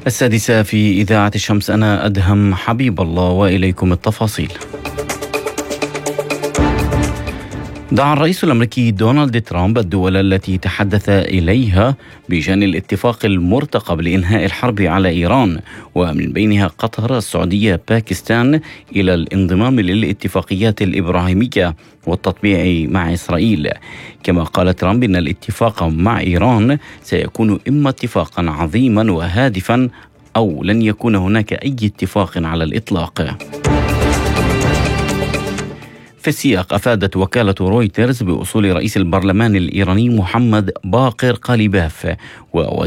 السادسة في إذاعة الشمس، أنا أدهم حبيب الله وإليكم التفاصيل. دعا الرئيس الأمريكي دونالد ترامب الدول التي تحدث إليها بشأن الاتفاق المرتقب لإنهاء الحرب على إيران، ومن بينها قطر، السعودية، باكستان، إلى الانضمام للاتفاقيات الإبراهيمية والتطبيع مع إسرائيل. كما قال ترامب إن الاتفاق مع إيران سيكون إما اتفاقا عظيما وهادفا أو لن يكون هناك أي اتفاق على الإطلاق. في السياق، أفادت وكالة رويترز بوصول رئيس البرلمان الإيراني محمد باقر قاليباف